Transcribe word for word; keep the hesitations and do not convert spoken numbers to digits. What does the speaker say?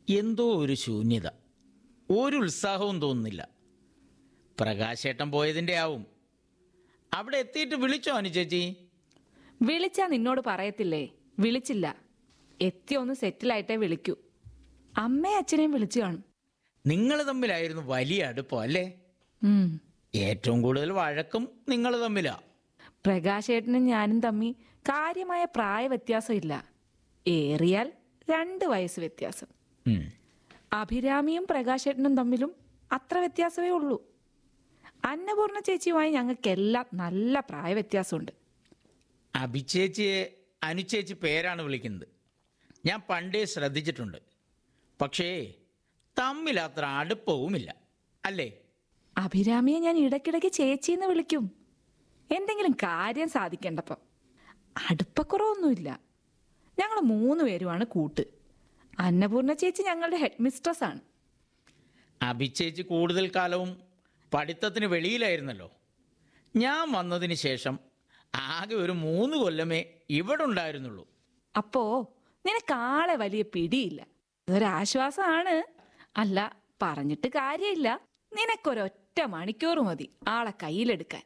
എന്തോ ഒരു ശൂന്യത, ഒരു ഉത്സാഹവും തോന്നുന്നില്ല. പ്രകാശേട്ടൻ പോയതിൻ്റെ ആവും. അവിടെ എത്തിയിട്ട് വിളിച്ചോ അനു ചേച്ചി? വിളിച്ചാ നിന്നോട് പറയത്തില്ലേ? വിളിച്ചില്ല. എത്തി ഒന്ന് സെറ്റിലായിട്ടേ വിളിക്കൂ. അമ്മയും അച്ഛനെയും വിളിച്ചു കാണും. നിങ്ങൾ തമ്മിലായിരുന്നു വലിയ അടുപ്പം അല്ലേ? ഉം. ഏറ്റവും കൂടുതൽ വഴക്കും നിങ്ങൾ തമ്മിലാ. പ്രകാശേട്ടനും ഞാനും തമ്മി കാര്യമായ പ്രായ വ്യത്യാസം ഇല്ല. ഏറിയാൽ രണ്ട് വയസ്സ് വ്യത്യാസം. ഉം. അഭിരാമിയും പ്രകാശേട്ടനും തമ്മിലും അത്ര വ്യത്യാസമേ ഉള്ളൂ. അന്നപൂർണ ചേച്ചിയുമായി ഞങ്ങൾക്കെല്ലാം നല്ല പ്രായ വ്യത്യാസമുണ്ട്. അഭിചേച്ചിയെ അനുചേച്ചി പേരാണ് വിളിക്കുന്നത്. ഞാൻ പണ്ടേ ശ്രദ്ധിച്ചിട്ടുണ്ട്. പക്ഷേ തമ്മിൽ അത്ര അടുപ്പവുമില്ല അല്ലേ? അഭിരാമിയെ ഞാൻ ഇടയ്ക്കിടയ്ക്ക് ചേച്ചിന്ന് വിളിക്കും, എന്തെങ്കിലും കാര്യം സാധിക്കേണ്ടപ്പം. അടുപ്പക്കുറവൊന്നുമില്ല. ഞങ്ങൾ മൂന്ന് പേരുമാണ് കൂട്ട്. അന്നപൂർണ ചേച്ചി ഞങ്ങളുടെ ഹെഡ് മിസ്ട്രസ് ആണ്. അഭിചേച്ചി കൂടുതൽ കാലവും പഠിത്തത്തിന് വെളിയിലായിരുന്നല്ലോ. ഞാൻ വന്നതിന് ശേഷം ആകെ ഒരു മൂന്ന് കൊല്ലമേ ഇവിടെ ഉണ്ടായിരുന്നുള്ളൂ. അപ്പോ നിനക്കാളെ വലിയ പിടിയില്ല. അതൊരാശ്വാസമാണ്. അല്ല, പറഞ്ഞിട്ട് കാര്യമില്ല. നിനക്കൊരൊറ്റ മണിക്കൂർ മതി ആളെ കയ്യിലെടുക്കാൻ.